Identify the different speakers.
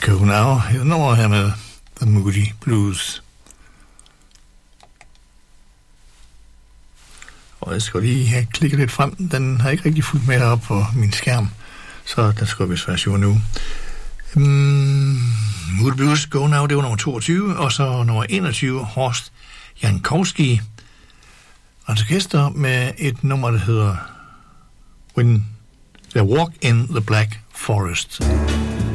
Speaker 1: Go Now. Et nummer her med The Moody Blues. Og jeg skal lige have klikket lidt frem. Den har ikke rigtig fulgt med op på min skærm, så der skal vi version nu. Moody Blues, Go Now, det var nummer 22, og så nummer 21, Horst Jankowski. Orkester med et nummer, der hedder When They Walk in the Black Forest.